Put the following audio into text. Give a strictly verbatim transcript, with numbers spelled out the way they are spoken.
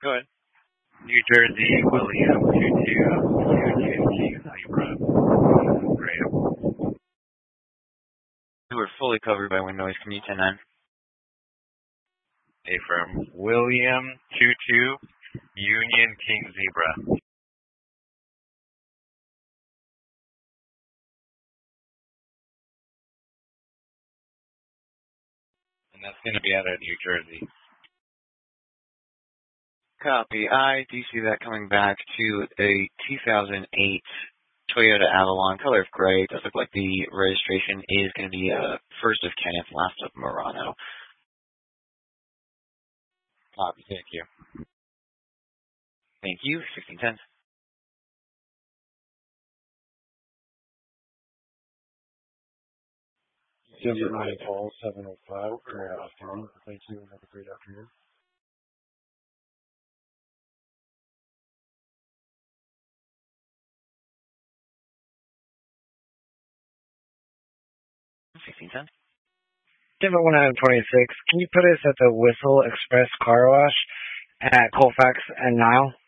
Go ahead. New Jersey, William, two two, Union, King, Zebra, Graham. We're fully covered by wind noise. Can you ten nine? A from William, two two, Union, King, Zebra. And that's going to be out of New Jersey. Copy. I do see that coming back to a two thousand eight Toyota Avalon, color of gray. It does look like the registration is going to be uh, first of Kenneth, last of Murano. Copy. Thank you. Thank you. sixteen ten. Denver nine call seven oh five. Good afternoon. Thank you and have a great afternoon. sixteen ten. Denver one nine twenty-six. Can you put us at the Whistle Express Car Wash at Colfax and Nile?